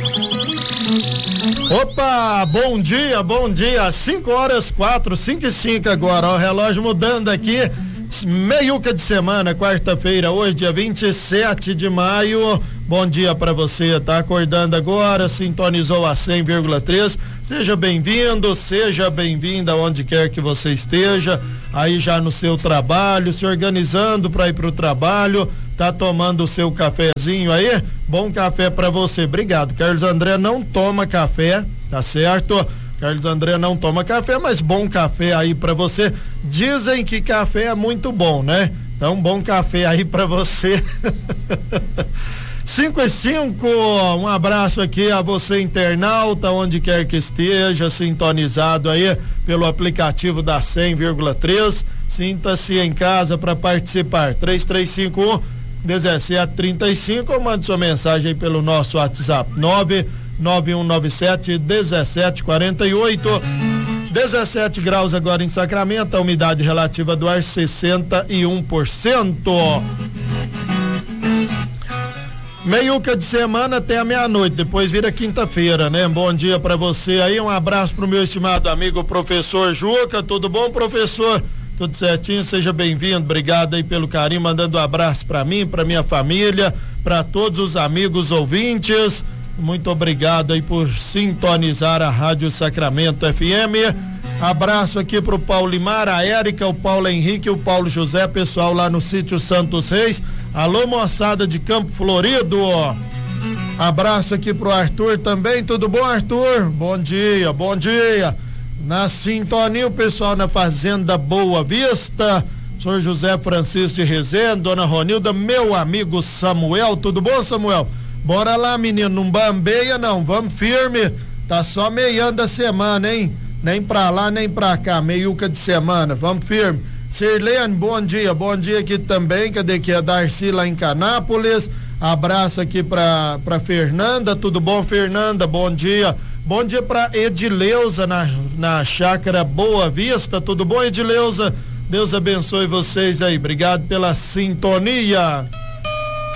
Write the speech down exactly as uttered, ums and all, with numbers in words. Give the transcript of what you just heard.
Opa, bom dia, bom dia, cinco horas quatro, cinco e cinco agora, ó, o relógio mudando aqui, meiuca de semana, quarta-feira, hoje dia vinte e sete de maio, bom dia pra você, tá acordando agora, sintonizou a cem vírgula três, seja bem-vindo, seja bem-vinda onde quer que você esteja, aí já no seu trabalho, se organizando pra ir pro trabalho, tá tomando o seu cafezinho aí? Bom café pra você, obrigado. Carlos André não toma café, tá certo? Carlos André não toma café, mas bom café aí pra você. Dizem que café é muito bom, né? Então, bom café aí pra você. cinco e cinco, um abraço aqui a você internauta, onde quer que esteja, sintonizado aí pelo aplicativo da cem vírgula três. Sinta-se em casa para participar. três três cinco um, um sete três cinco ou mande sua mensagem aí pelo nosso WhatsApp nove nove um nove sete um sete quatro oito. dezessete graus agora em Sacramento, a umidade relativa do ar sessenta e um por cento. Meiuca de semana até a meia-noite, depois vira quinta-feira, né? Bom dia pra você aí, um abraço pro meu estimado amigo professor Juca, tudo bom, professor? Tudo certinho, seja bem-vindo, obrigado aí pelo carinho, mandando um abraço pra mim, pra minha família, pra todos os amigos ouvintes, muito obrigado aí por sintonizar a Rádio Sacramento F M. Abraço aqui pro Paulimar, a Érica, o Paulo Henrique, o Paulo José, pessoal lá no sítio Santos Reis. Alô, moçada de Campo Florido. Abraço aqui pro Arthur também, tudo bom, Arthur? Bom dia, bom dia. Na sintonia, o pessoal na Fazenda Boa Vista, senhor José Francisco de Rezende, dona Ronilda, meu amigo Samuel, tudo bom, Samuel? Bora lá, menino, não bambeia não, vamos firme, tá só meiando a semana, hein? Nem pra lá, nem pra cá, meiuca de semana, vamos firme. Sirlene, bom dia, bom dia aqui também, cadê que é Darcy lá em Canápolis, abraço aqui pra, pra Fernanda, tudo bom, Fernanda, bom dia. Bom dia pra Edileuza na, na Chácara Boa Vista, tudo bom, Edileuza? Deus abençoe vocês aí, obrigado pela sintonia.